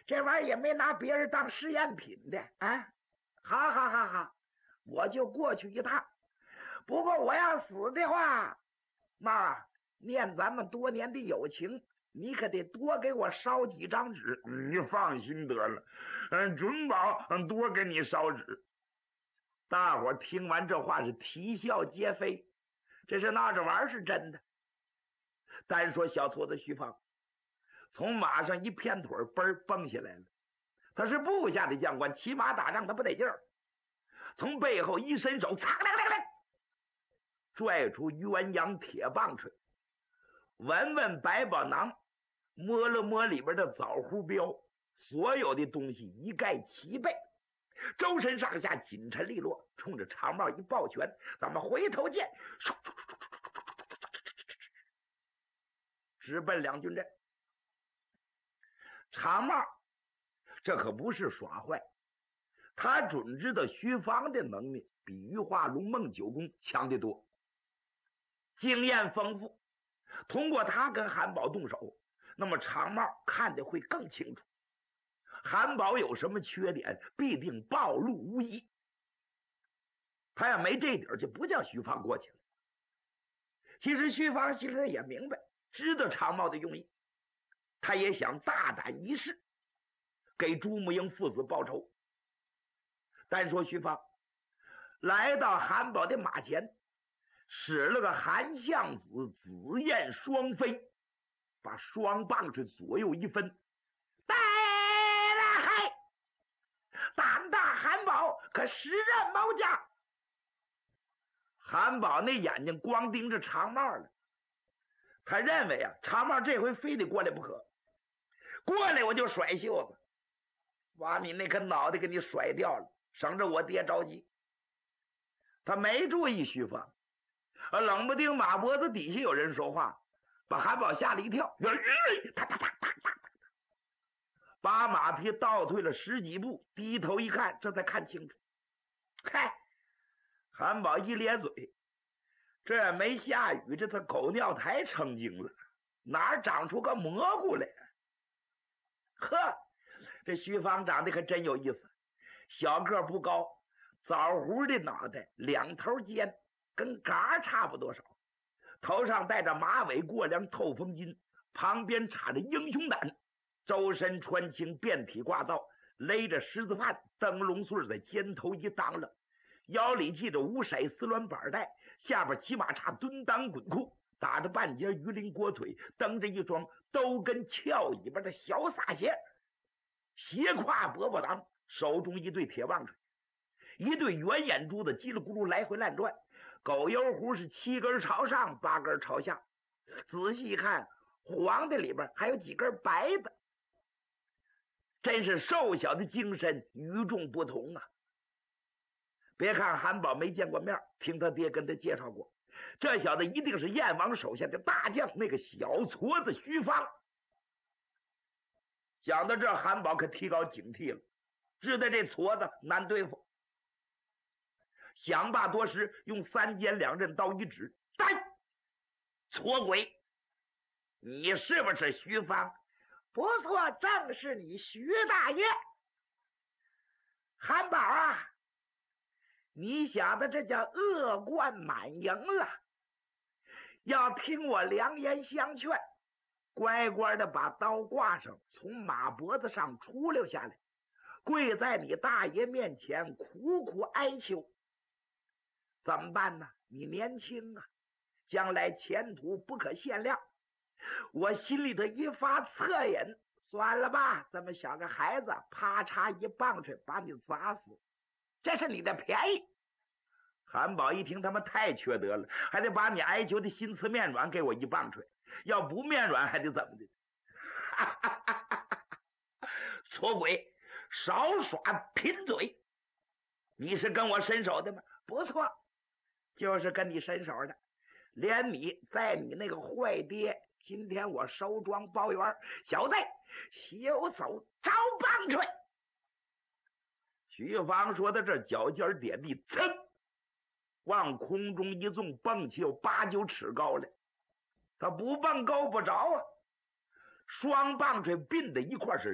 这玩意儿也没拿别人当实验品的啊！好好好好，我就过去一趟。不过我要死的话，妈，念咱们多年的友情，你可得多给我烧几张纸。 你放心得了，准保多给你烧纸。 大伙听完这话是啼笑皆非，这是闹着玩是真的。单说小矬子徐芳从马上一偏腿嘣蹦下来了，他是部下的将官，骑马打仗他不得劲儿，从背后一伸手，擦来来来，拽出鸳鸯铁棒槌，闻闻百宝囊，摸了摸里边的枣核镖，所有的东西一概齐备，周身上下紧沉利落，冲着长帽一抱拳，咱们回头见，直奔两军阵。长帽这可不是耍坏，他准知道徐芳的能力比于化龙孟九公强得多，经验丰富，通过他跟韩宝动手，那么长帽看得会更清楚，韩宝有什么缺点必定暴露无遗。他要没这底儿就不叫徐芳过去了。其实徐芳心里也明白，知道长帽的用意，他也想大胆一试，给朱木英父子报仇。单说徐芳来到韩宝的马前，使了个韩相子紫焰双飞，把双棒槌左右一分，带了嗨，胆大韩宝可实任谋将。韩宝那眼睛光盯着长帽了，他认为长帽这回非得过来不可，过来我就甩袖子，把你那颗脑袋给你甩掉了，省着我爹着急。他没注意徐芳，冷不丁马脖子底下有人说话，把韩宝吓了一跳，把马匹倒退了10几步，低头一看，这才看清楚，嗨，韩宝一咧嘴，这没下雨，这他狗尿台成精了，哪长出个蘑菇来？呵，这徐芳长得可真有意思，小个不高，枣核的脑袋，两头尖，跟嘎差不多少，头上戴着马尾过梁透风巾，旁边插着英雄胆，周身穿青，遍体挂皂，勒着狮子判，灯笼穗在肩头一当了，腰里系着五色丝鸾板带，下边骑马叉蹲裆滚裤，打着半截鱼鳞裹腿，蹬着一双兜跟翘尾巴的小撒鞋，斜挎饽饽囊，手中一对铁棒槌，一对圆眼珠子叽里咕噜来回乱转，狗油壶是7根朝上8根朝下，仔细一看，黄的里边还有几根白的，真是瘦小的精神与众不同啊。别看韩宝没见过面，听他爹跟他介绍过，这小子一定是燕王手下的大将，那个小矬子徐芳。想到这，韩宝可提高警惕了，知道这矬子难对付。想罢多时，用3尖2刃刀一指，呆，矬鬼，你是不是徐芳？不错，正是你徐大爷。韩宝啊，你想的这叫恶贯满盈了，要听我良言相劝，乖乖的把刀挂上，从马脖子上出溜下来，跪在你大爷面前苦苦哀求。怎么办呢？你年轻啊，将来前途不可限量，我心里头一发恻隐，算了吧，这么小个孩子，啪嚓一棒槌把你砸死，这是你的便宜。韩宝一听，他们太缺德了，还得把你哀求的心慈面软给我一棒槌，要不面软还得怎么的？矬鬼，少耍贫嘴！你是跟我伸手的吗？不错，就是跟你伸手的，连你在你那个坏爹，今天我收庄包圆，小子休走招棒槌！徐芳说到这，脚尖点地，噌，往空中一纵，蹦起有8、9尺高来，他不蹦够不着啊，双棒槌并在一块是